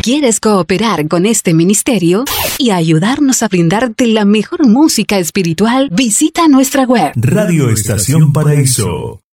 ¿Quieres cooperar con este ministerio y ayudarnos a brindarte la mejor música espiritual? Visita nuestra web Radio Estación Paraíso.